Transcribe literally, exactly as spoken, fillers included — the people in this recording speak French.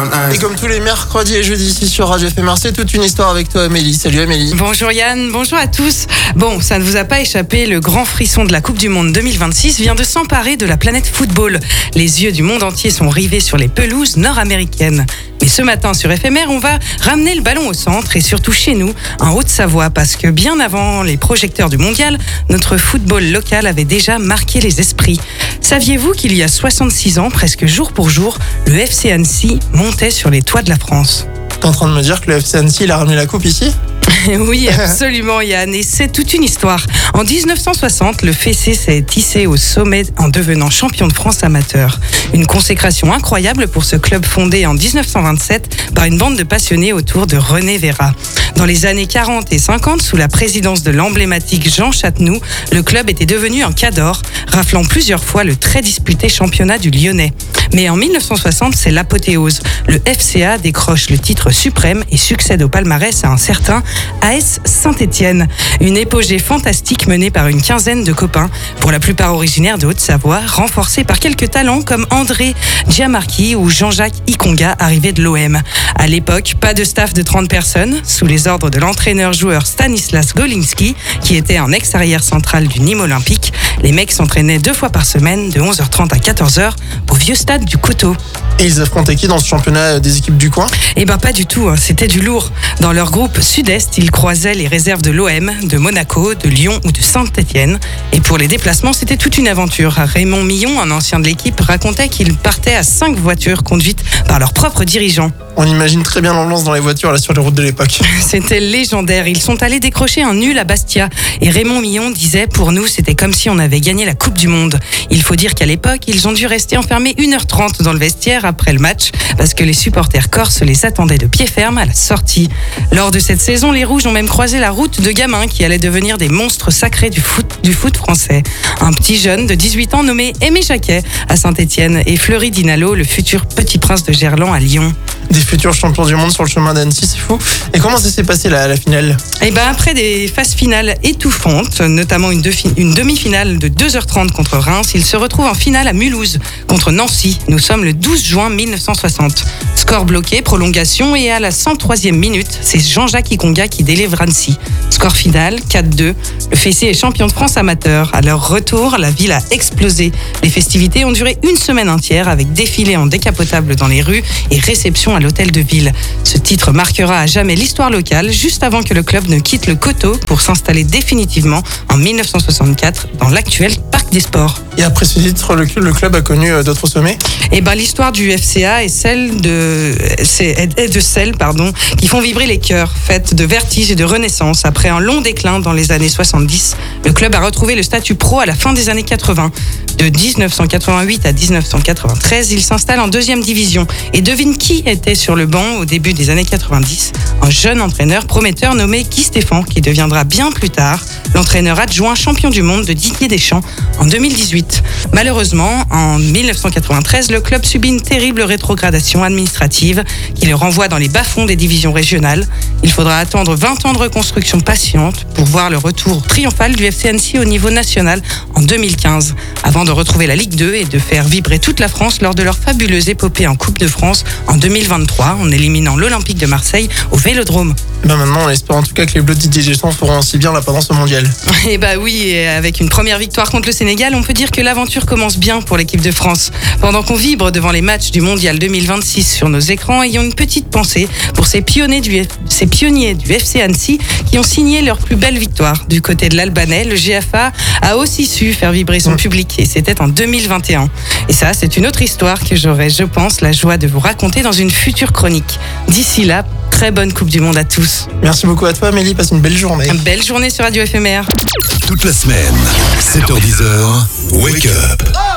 Et comme tous les mercredis et jeudis ici sur Radio F M R, c'est toute une histoire avec toi Amélie. Salut Amélie. Bonjour Yann, bonjour à tous. Bon, ça ne vous a pas échappé, le grand frisson de la Coupe du Monde deux mille vingt-six vient de s'emparer de la planète football. Les yeux du monde entier sont rivés sur les pelouses nord-américaines. Mais ce matin sur F M R, on va ramener le ballon au centre et surtout chez nous, en Haute-Savoie, parce que bien avant les projecteurs du mondial, notre football local avait déjà marqué les esprits. Saviez-vous qu'il y a soixante-six ans, presque jour pour jour, le F C Annecy montait sur les toits de la France? T'es en train de me dire que le F C Annecy il a ramené la coupe ici? Oui, absolument Yann, et c'est toute une histoire. En dix-neuf cent soixante, le F C s'est hissé au sommet en devenant champion de France amateur. Une consécration incroyable pour ce club fondé en dix-neuf cent vingt-sept par une bande de passionnés autour de René Véra. Dans les années quarante et cinquante, sous la présidence de l'emblématique Jean Chatenoux, le club était devenu un cador, raflant plusieurs fois le très disputé championnat du Lyonnais. Mais en mille neuf cent soixante, c'est l'apothéose. Le F C A décroche le titre suprême et succède au palmarès à un certain A S Saint-Étienne. Une épopée fantastique menée par une quinzaine de copains, pour la plupart originaires de Haute-Savoie, renforcés par quelques talents comme André Giamarchi ou Jean-Jacques Ikonga, arrivés de l'O M. À l'époque, pas de staff de trente personnes, sous les ordres de l'entraîneur-joueur Stanislas Golinski, qui était un ex-arrière central du Nîmes Olympique. Les mecs s'entraînaient deux fois par semaine, de onze heures trente à quatorze heures, au vieux stade du Coteau. Et ils affrontaient qui dans ce championnat des équipes du coin? Eh ben pas du tout, c'était du lourd. Dans leur groupe Sud-Est, ils croisaient les réserves de l'O M, de Monaco, de Lyon ou de Saint-Étienne. Et pour les déplacements, c'était toute une aventure. Raymond Millon, un ancien de l'équipe, racontait qu'ils partaient à cinq voitures conduites par leurs propres dirigeants. On imagine très bien l'ambiance dans les voitures là sur les routes de l'époque. C'était légendaire. Ils sont allés décrocher un nul à Bastia. Et Raymond Millon disait, pour nous, c'était comme si on avait gagné la Coupe du Monde. Il faut dire qu'à l'époque, ils ont dû rester enfermés une heure trente dans le vestiaire après le match, parce que les supporters corses les attendaient de pied ferme à la sortie. Lors de cette saison, les Rouges ont même croisé la route de gamins qui allaient devenir des monstres sacrés du foot, du foot français. Un petit jeune de dix-huit ans nommé Aimé Jacquet à Saint-Étienne et Fleury Dinalo, le futur petit prince de Gerland à Lyon. Des futurs champions du monde sur le chemin d'Annecy, c'est fou. Et comment ça s'est passé la, la finale? Eh ben après des phases finales étouffantes, notamment une, defi- une demi-finale de deux heures trente contre Reims, ils se retrouvent en finale à Mulhouse contre Nancy. Nous sommes le douze juin mille neuf cent soixante. Score bloqué, prolongation, et à la cent troisième minute, c'est Jean-Jacques Ikonga qui délivre Annecy. Score final, quatre deux. Le F C est champion de France amateur. À leur retour, la ville a explosé. Les festivités ont duré une semaine entière avec défilé en décapotable dans les rues et réception à l'hôtel de ville. Ce titre marquera à jamais l'histoire locale, juste avant que le club ne quitte le Coteau pour s'installer définitivement en mille neuf cent soixante-quatre dans l'actuel Parc des Sports. Et après ce titre, le, le club a connu d'autres sommets? Eh ben, l'histoire du F C A est celle de, c'est, est de celles pardon, qui font vibrer les cœurs, faites de vertige et de renaissance. Après un long déclin dans les années soixante-dix, le club a retrouvé le statut pro à la fin des années quatre-vingts. De dix-neuf cent quatre-vingt-huit à dix-neuf cent quatre-vingt-treize, il s'installe en deuxième division. Et devine qui était sur le banc au début des années quatre-vingt-dix? Un jeune entraîneur prometteur nommé Guy Stéphane, qui deviendra bien plus tard l'entraîneur adjoint champion du monde de Didier Deschamps en deux mille dix-huit. Malheureusement, en mille neuf cent quatre-vingt-treize, le club subit une terrible rétrogradation administrative qui le renvoie dans les bas-fonds des divisions régionales. Il faudra attendre vingt ans de reconstruction patiente pour voir le retour triomphal du F C Annecy au niveau national en deux mille quinze, avant de retrouver la Ligue deux et de faire vibrer toute la France lors de leur fabuleuse épopée en Coupe de France en deux mille vingt-trois, en éliminant l'Olympique de Marseille au Vélodrome. Ben maintenant, on espère en tout cas que les Bleus de Didier Deschamps feront aussi bien là pendant ce mondial. Et bah oui, et avec une première victoire contre le Sénégal, on peut dire que l'aventure commence bien pour l'équipe de France. Pendant qu'on vibre devant les matchs du mondial deux mille vingt-six sur nos écrans, ayons une petite pensée pour ces pionniers du, F... ces pionniers du F C Annecy qui ont signé leur plus belle victoire. Du côté de l'Albanais, le G F A a aussi su faire vibrer son public, et c'était en deux mille vingt et un. Et ça, c'est une autre histoire que j'aurai, je pense, la joie de vous raconter dans une future chronique. D'ici là, très bonne Coupe du Monde à tous. Merci beaucoup à toi Amélie, passe une belle journée. Une belle journée sur Radio F M R. Toute la semaine, sept heures dix, Wake Up.